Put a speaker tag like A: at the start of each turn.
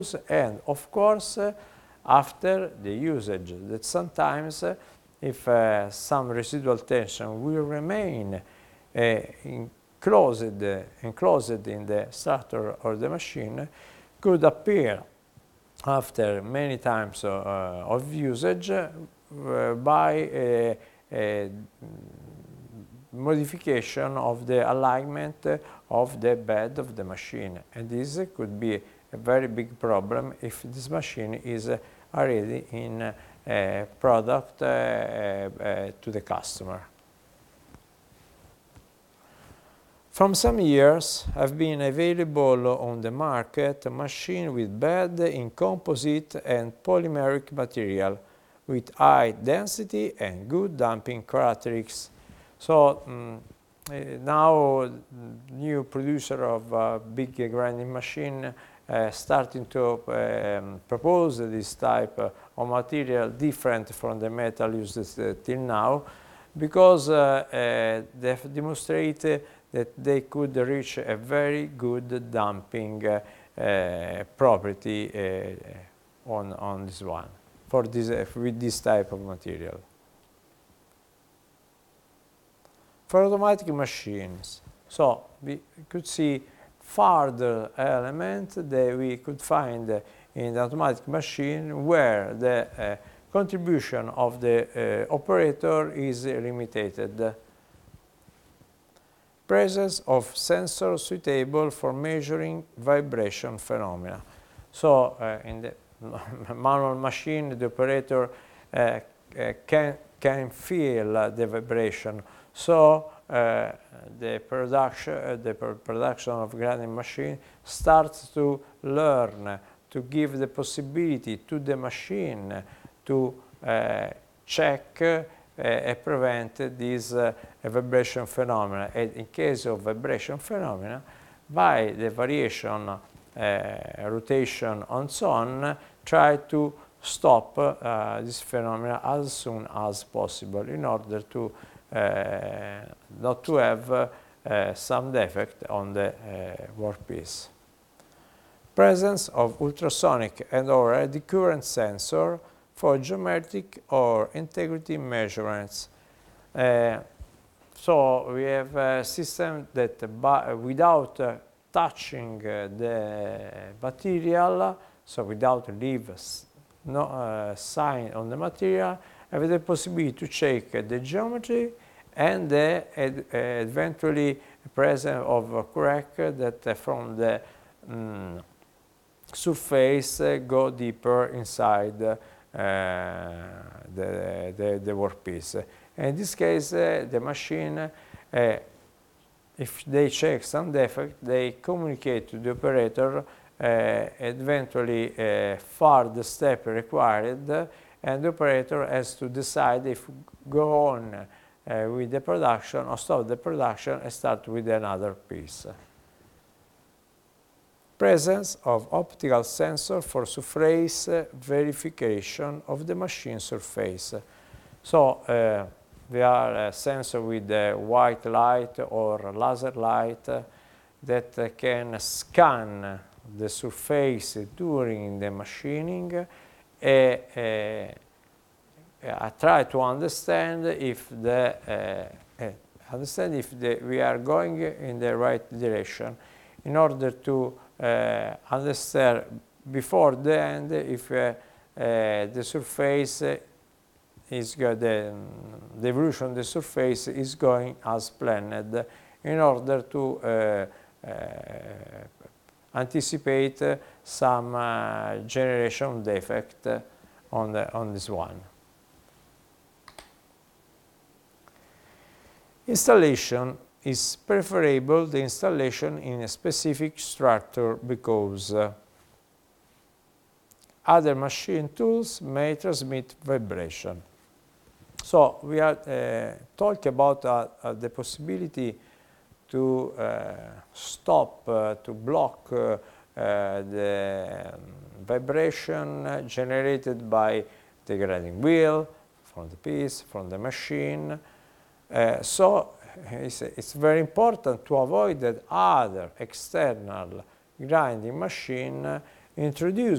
A: and of course after the usage, that sometimes if some residual tension will remain enclosed in the structure of the machine, could appear after many times of usage by a modification of the alignment of the bed of the machine, and this could be a very big problem if this machine is already in a product to the customer. From some years have been available on the market a machine with bed in composite and polymeric material with high density and good damping characteristics. So now new producer of big grinding machine starting to propose this type of material different from the metal used till now, because they have demonstrated that they could reach a very good damping property on this one, for this with this type of material. For automatic machines, so we could see further elements that we could find in the automatic machine where the contribution of the operator is limited. Presence of sensors suitable for measuring vibration phenomena. So in the manual machine, the operator can feel the vibration. So the production of grinding machine starts to learn to give the possibility to the machine to check and prevent this vibration phenomena. And in case of vibration phenomena, by the variation, rotation, and so on, try to stop this phenomena as soon as possible in order to not to have some defect on the workpiece. Presence of ultrasonic and or eddy current sensor for geometric or integrity measurements. So we have a system that without touching the material, so without leave no sign on the material, have the possibility to check the geometry and the eventually presence of a crack that from the surface go deeper inside the workpiece. In this case, the machine, if they check some defect, they communicate to the operator eventually further step required, and the operator has to decide if go on with the production or stop the production and start with another piece. Presence of optical sensor for surface verification of the machine surface. So there are a sensor with white light or laser light that can scan the surface during the machining. I try to understand if we are going in the right direction, in order to understand before the end if the surface is good, the evolution of the surface is going as planned, in order to anticipate some generation defect on this one. Installation is preferable the installation in a specific structure because other machine tools may transmit vibration. So we are talking about the possibility to stop, to block the vibration generated by the grinding wheel, from the piece, from the machine. So it's very important to avoid that other external grinding machine introduce